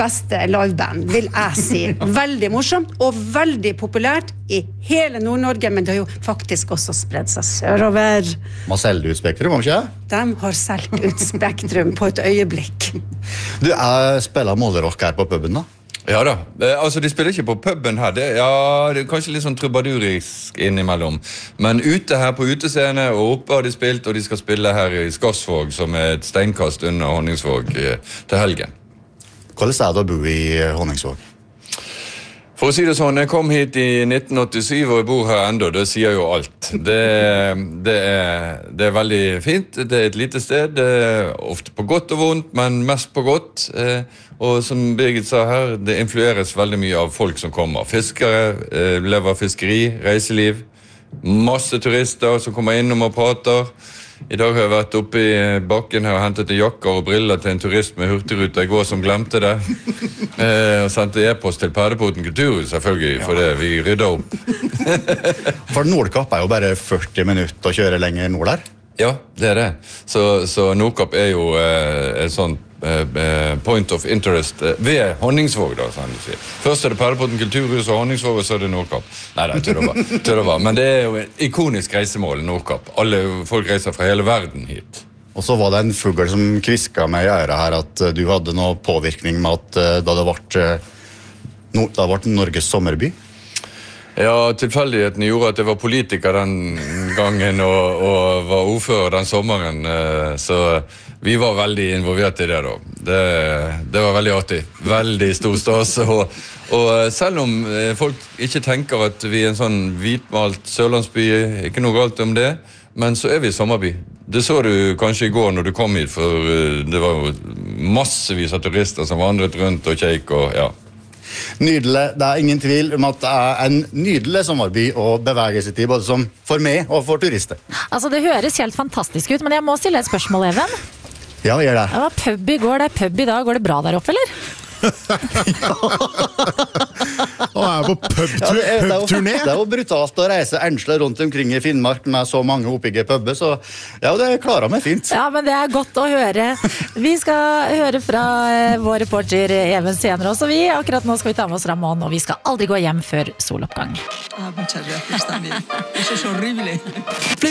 beste liveband, vil jeg si. Veldig morsomt og veldig populært i hele Nord-Norge, men det har jo faktisk også spredt seg sørover. Man selger ut Spektrum, om ikke? De har solgt ut Spektrum på et øyeblikk. Du, jeg spiller målerock her på puben da. Ja da, altså de spiller ikke på puben her, det er kanskje litt sånn trubadurisk innimellom. Men ute her på utescene, og oppe har de spilt, og de skal spille her i Skarsvåg, som et steinkast under Honningsvåg til helgen. Hvordan er det å bo i Honningsvåg? For å si det sånn, jeg kom hit i 1987 og jeg bor her enda, det sier jo alt. Det er veldig fint, det er et lite sted, det er ofte på godt og vondt, men mest på godt. Og som Birgit sa her, det influeres veldig mye av folk som kommer. Fiskere, lever fiskeri, reiseliv, masse turister som kommer innom og prater. I dag har jeg vært oppe i bakken her og hentet jakker og briller til en turist med hurtigruta i går som glemte det. Og sendte e-post til Perdepoten Kulturhus, selvfølgelig, for det vi rydder opp. For Nordkapp er jo bare 40 minutter å kjøre lenger nord der. Ja, det er det. Så Nordkapp er jo et sånt point of interest ved Honningsvåg da, sånn å si. Først er det Perdepoten Kulturhus og Honningsvåg, og så er det Nordkapp. Nei, tøller bare. Men det er jo et ikonisk reisemål, Nordkapp. Alle folk reiser fra hele verden hit. Og så var det en fugl som kvisket meg i øret her at du hadde noe påvirkning med at da det ble Norges sommerby. Ja, tilfeldigheten gjorde at jeg var politiker den gangen og var ordfører den sommeren, så vi var veldig involvert i det da. Det var veldig artig, veldig stor stas, og selv om folk ikke tenker at vi er en sånn hvitmalt sørlandsby, ikke noe galt om det, men så er vi sommerby. Det så du kanskje i går når du kom hit, for det var jo massevis av turister som vandret rundt og kjekk og ja. Nydelig, det er ingen tvil om at det er en nydelig sommerby å bevege seg til, både som for meg og for turister. Altså, det høres helt fantastisk ut, men jeg må stille et spørsmål, Even. Ja, gjør det. Det var pub i går, det er pub i dag. Går det bra der oppe, eller? Og er på pubturné. Det er jo brutalt å reise enslig rundt omkring i Finnmark med så mange oppbygge pubber, så ja, det klarer meg fint. Ja, men det er godt å høre. Vi skal høre fra vår reporter Even senere også, vi. Akkurat nå skal vi ta med oss Ramón, og vi skal aldri gå hjem før soloppgang. Muchas gracias también. Eso es horrible.